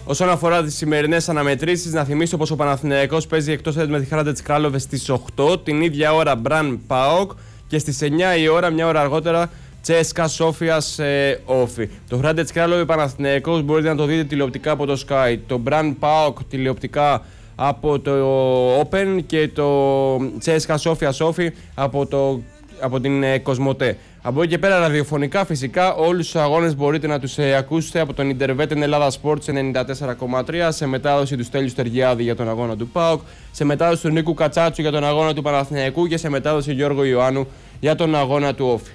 Όσον αφορά τις σημερινές αναμετρήσεις, να θυμίσω πως ο Παναθηναϊκός παίζει εκτός έδρας με τη Hrádec Králové στις 8, την ίδια ώρα Μπραν ΠΑΟΚ και στις 9 η ώρα, μια ώρα αργότερα, Τσέσκα Σόφιας Όφι. Το Hrádec Králové Παναθηναϊκός μπορείτε να το δείτε τηλεοπτικά από το Sky, το Μπραν ΠΑΟΚ τηλεοπτικά από το Open και το Τσέσκα Σόφιας Όφι από την Κοσμοτέ. Από εκεί και πέρα ραδιοφωνικά φυσικά όλους τους αγώνες μπορείτε να τους ακούσετε από τον Ιντερβέτεν Ελλάδα Sports 94,3, σε μετάδοση του Στέλιου Στεργιάδη για τον αγώνα του ΠΑΟΚ, σε μετάδοση του Νίκου Κατσάτσου για τον αγώνα του Παναθηναϊκού και σε μετάδοση Γιώργου Ιωάννου για τον αγώνα του Όφη.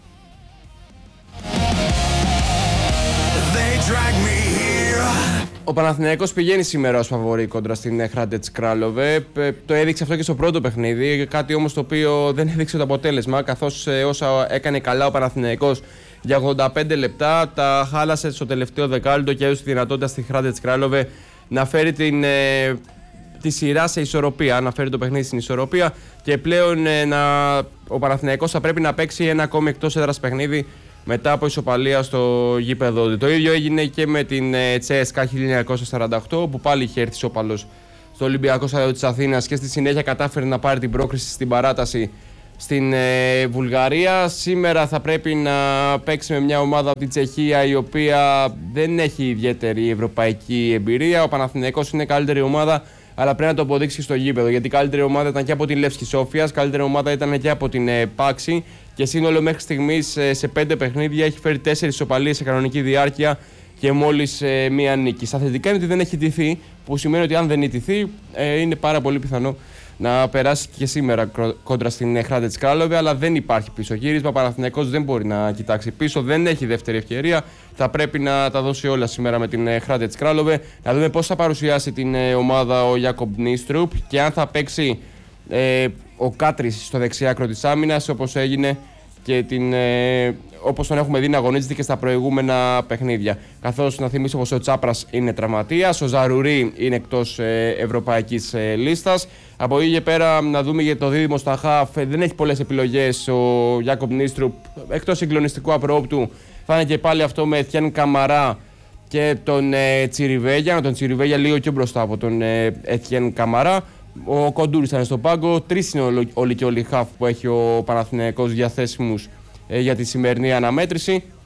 Ο Παναθηναϊκός πηγαίνει σήμερα ως φαβορί κόντρα στην Hrádec Králové. Το έδειξε αυτό και στο πρώτο παιχνίδι, κάτι όμως το οποίο δεν έδειξε το αποτέλεσμα, καθώς όσα έκανε καλά ο Παναθηναϊκός για 85 λεπτά τα χάλασε στο τελευταίο δεκάλεπτο και έδωσε τη δυνατότητα στη Hrádec Králové να φέρει τη σειρά σε ισορροπία, να φέρει το παιχνίδι στην ισορροπία και πλέον ο Παναθηναϊκός θα πρέπει να παίξει ένα ακόμη εκτός έδρας παιχνίδι μετά από ισοπαλία στο γήπεδο. Το ίδιο έγινε και με την Τσέσκα 1948, που πάλι είχε έρθει ισοπαλός στο Ολυμπιακό Στάδιο της Αθήνας και στη συνέχεια κατάφερε να πάρει την πρόκριση στην παράταση στην Βουλγαρία. Σήμερα θα πρέπει να παίξει με μια ομάδα από την Τσεχία η οποία δεν έχει ιδιαίτερη ευρωπαϊκή εμπειρία. Ο Παναθηναϊκός είναι καλύτερη ομάδα, αλλά πρέπει να το αποδείξει στο γήπεδο. Γιατί η καλύτερη ομάδα ήταν και από την Λεύσκη Σόφιας, καλύτερη ομάδα ήταν και από την Πάξη. Και σύνολο μέχρι στιγμής σε 5 παιχνίδια έχει φέρει 4 ισοπαλίες σε κανονική διάρκεια και μόλις μία νίκη. Στα θετικά είναι ότι δεν έχει τηθεί, που σημαίνει ότι αν δεν ιτηθεί είναι πάρα πολύ πιθανό να περάσει και σήμερα κόντρα στην Hrádec Králové, αλλά δεν υπάρχει πίσω γύρισμα. Ο Παναθηναϊκός δεν μπορεί να κοιτάξει πίσω, δεν έχει δεύτερη ευκαιρία. Θα πρέπει να τα δώσει όλα σήμερα με την Hrádec Králové. Να δούμε πώς θα παρουσιάσει την ομάδα ο Jakob Nistrup και αν θα παίξει ο Κάτρης στο δεξιάκρο της άμυνας, όπως έγινε και όπως τον έχουμε δει να αγωνίζεται και στα προηγούμενα παιχνίδια. Καθώς να θυμίσω πως ο Τσάπρας είναι τραυματίας, ο Ζαρουρί είναι εκτός ευρωπαϊκής λίστας. Από εκεί και πέρα να δούμε για το δίδυμο στα χαφ, δεν έχει πολλές επιλογές ο Jakob Nistrup, εκτός συγκλονιστικού απρόοπτου. Θα είναι και πάλι αυτό με Etienne Camara και τον Τσιριβέγια, τον Τσιριβέγια λίγο πιο μπροστά από τον Etienne Camara. Ο Κοντούρης θα είναι στο πάγκο. 3 είναι όλοι και όλοι χαφ που έχει ο Παναθηναϊκός διαθέσιμους για τη σημερινή αναμέτρηση.